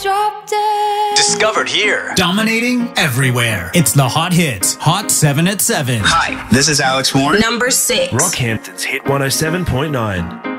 drop dead. Discovered here. Dominating everywhere. It's the Hot Hits, Hot 7 at 7. Hi, this is Alex Warren. Number 6. Rockhampton's Hit 107.9.